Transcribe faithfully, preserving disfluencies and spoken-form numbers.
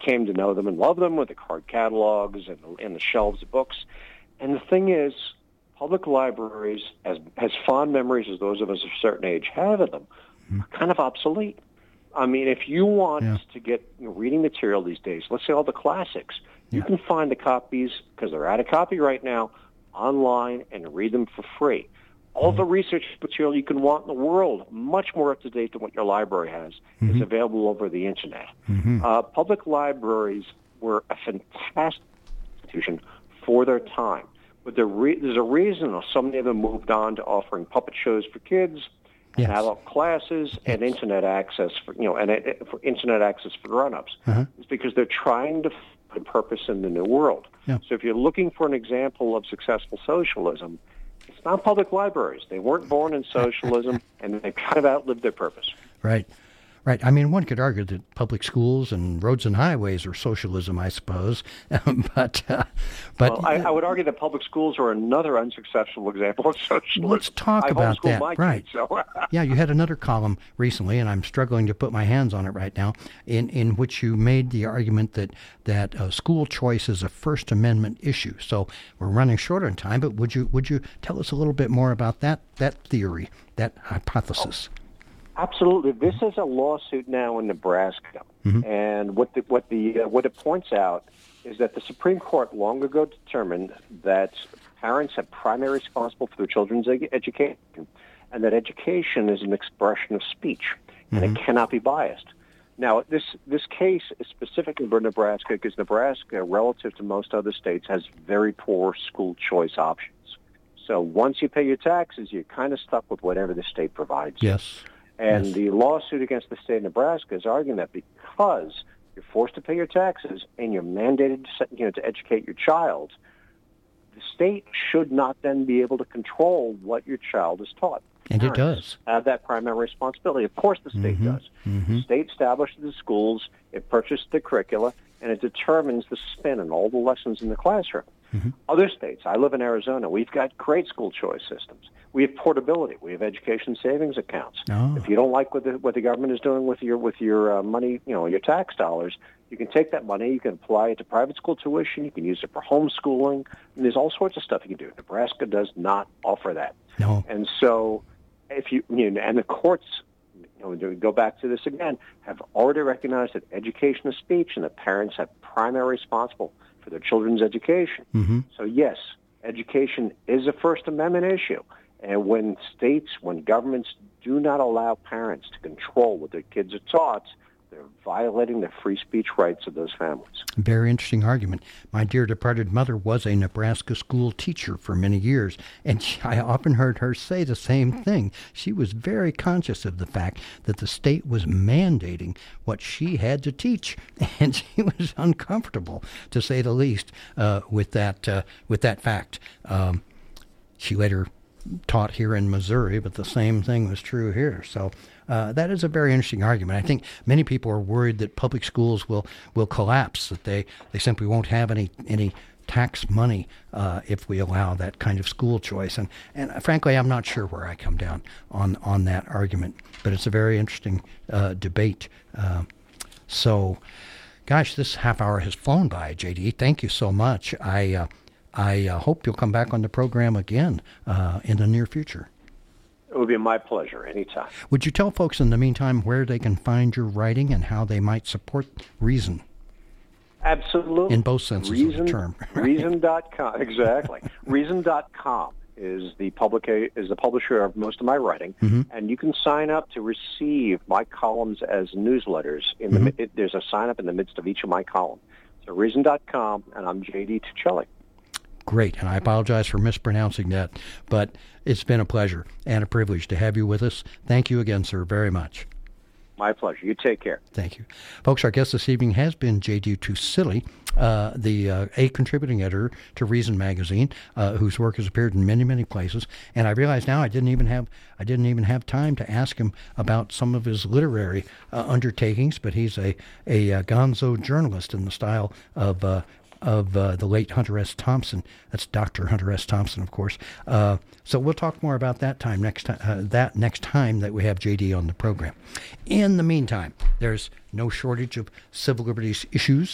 came to know them and love them with the card catalogs and, and the shelves of books. And the thing is, public libraries, as as fond memories as those of us of a certain age have of them, mm-hmm. are kind of obsolete. I mean, if you want yeah. to get you know, reading material these days, let's say all the classics, yeah. you can find the copies, because they're out of copy right now, online and read them for free. All mm-hmm. the research material you can want in the world, much more up to date than what your library has, mm-hmm. is available over the Internet. Mm-hmm. Uh, public libraries were a fantastic institution for their time. But the re- there's a reason so many of them moved on to offering puppet shows for kids, yes. and adult classes, yes. and internet access for you know, and uh, for internet access for grown-ups. Uh-huh. It's because they're trying to find purpose in the new world. Yeah. So if you're looking for an example of successful socialism, it's not public libraries. They weren't born in socialism, and they've kind of outlived their purpose. Right. Right. I mean, one could argue that public schools and roads and highways are socialism, I suppose. but, uh, but well, I, I would argue that public schools are another unsuccessful example of socialism. Let's talk I about that. My right. Kids, so. Yeah, you had another column recently, and I'm struggling to put my hands on it right now, in, in which you made the argument that that uh, school choice is a First Amendment issue. So we're running short on time, but would you would you tell us a little bit more about that that theory, that hypothesis? Oh. Absolutely. This is a lawsuit now in Nebraska, mm-hmm. and what the, what the uh, what it points out is that the Supreme Court long ago determined that parents have primary responsibility for their children's ed- education, and that education is an expression of speech, and mm-hmm. it cannot be biased. Now, this this case is specifically for Nebraska because Nebraska, relative to most other states, has very poor school choice options. So once you pay your taxes, you're kind of stuck with whatever the state provides. Yes. And yes. the lawsuit against the state of Nebraska is arguing that because you're forced to pay your taxes and you're mandated to, you know, to educate your child, the state should not then be able to control what your child is taught. And Parents it does. Have that primary responsibility. Of course the state mm-hmm. does. Mm-hmm. The state establishes the schools, it purchases the curricula, and it determines the spin and all the lessons in the classroom. Mm-hmm. Other states, I live in Arizona, we've got great school choice systems. We have portability. We have education savings accounts. Oh. If you don't like what the what the government is doing with your with your uh, money, you know, your tax dollars, you can take that money, you can apply it to private school tuition, you can use it for homeschooling, and there's all sorts of stuff you can do. Nebraska does not offer that. No. And so, if you, you know, and the courts, you know, to go back to this again, have already recognized that education is speech, and that parents have primary responsible for their children's education. Mm-hmm. So yes, education is a First Amendment issue. And when states, when governments do not allow parents to control what their kids are taught, they're violating the free speech rights of those families. Very interesting argument. My dear departed mother was a Nebraska school teacher for many years, and she, I often heard her say the same thing. She was very conscious of the fact that the state was mandating what she had to teach, and she was uncomfortable, to say the least, uh, with that uh, with that fact. Um, she later taught here in Missouri, but the same thing was true here. So uh, that is a very interesting argument. I think many people are worried that public schools will, will collapse, that they, they simply won't have any any tax money uh, if we allow that kind of school choice. And, and frankly, I'm not sure where I come down on, on that argument, but it's a very interesting uh, debate. Uh, so, gosh, this half hour has flown by, J D. Thank you so much. I uh, I uh, hope you'll come back on the program again uh, in the near future. It would be my pleasure, anytime. Would you tell folks in the meantime where they can find your writing and how they might support Reason? Absolutely. In both senses Reason, of the term. Right? Reason dot com, exactly. Reason dot com is the publica- is the publisher of most of my writing, mm-hmm. and you can sign up to receive my columns as newsletters. In mm-hmm. the, it, there's a sign up in the midst of each of my columns. So Reason dot com, and I'm J D Tuchelli. Great, and I apologize for mispronouncing that, but it's been a pleasure and a privilege to have you with us. Thank you again, sir, very much. My pleasure. You take care. Thank you. Folks, our guest this evening has been J D Tuchelli, uh, the uh, a contributing editor to Reason magazine, uh, whose work has appeared in many, many places. And I realize now I didn't even have I didn't even have time to ask him about some of his literary uh, undertakings, but he's a, a, a gonzo journalist in the style of uh, of uh, the late Hunter S. Thompson. That's Doctor Hunter S. Thompson, of course. Uh, so we'll talk more about that time next time. Uh, that next time that we have J D on the program. In the meantime, there's no shortage of civil liberties issues